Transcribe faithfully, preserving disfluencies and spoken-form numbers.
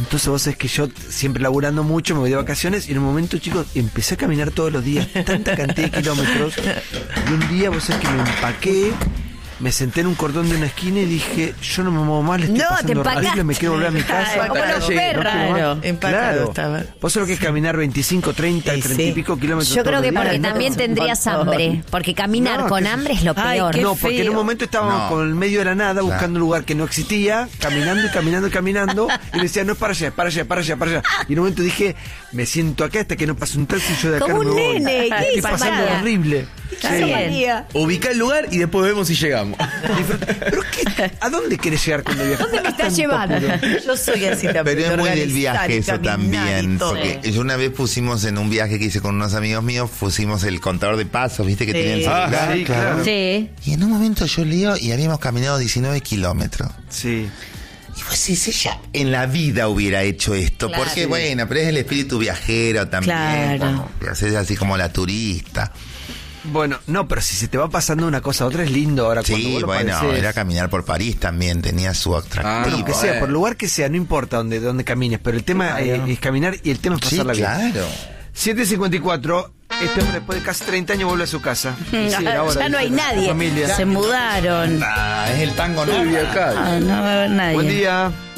Entonces vos sabés que yo, siempre laburando mucho, me voy de vacaciones, y en un momento, chicos, empecé a caminar todos los días, tanta cantidad de kilómetros, y un día vos sabés que me empaqué, me senté en un cordón de una esquina y dije, yo no me muevo más, le estoy No, pasando te horrible, me quiero volver a mi casa. Como los perros. Claro, empacado Claro. estaba. Vos sabés lo que es caminar veinticinco, treinta, Sí, treinta y sí. pico kilómetros Yo creo todos que los porque días. también tendrías hambre. Porque caminar No, con qué sé hambre yo. es lo Ay, peor. qué No, porque en feo. un momento estábamos No. con el medio de la nada, Claro. buscando un lugar que no existía, caminando y caminando y caminando, y me decía, no, es para allá, es para allá, es para allá, para allá. Y en un momento dije, me siento acá hasta que no pase un taxi y yo de acá Como no un me voy. nene, ¿qué Estoy hizo pasando María? horrible. Está bien. Ubica el lugar y después vemos si llegamos. ¿Pero qué? ¿A dónde querés llegar cuando viajas? ¿Dónde me estás llevando? Yo soy así también. Pero es muy del organizar viaje y eso caminar también. y todo. Porque yo una vez pusimos en un viaje que hice con unos amigos míos, pusimos el contador de pasos, viste que Sí. tenía el Ah, celular. sí, claro. Sí. Y en un momento yo leo y habíamos caminado diecinueve kilómetros. Sí. Y pues si ella en la vida hubiera hecho esto, Claro. porque bueno, pero es el espíritu viajero también. Claro. Como, haces así como la turista. Bueno, no, pero si se te va pasando una cosa a otra es lindo ahora. cuando Sí, vos lo bueno, padecés. era caminar por París también, tenía su atractivo. Bueno, que sea, por el lugar que sea, no importa dónde, dónde camines, pero el tema eh, es caminar y el tema es Sí, pasarla bien. claro. siete cincuenta y cuatro, este hombre después de casi treinta años vuelve a su casa. Y sí, era hora, Ya no hay dice, nadie. familia. Se mudaron. Ah, es el tango, ¿no? Ah, no va a haber nadie. Buen día.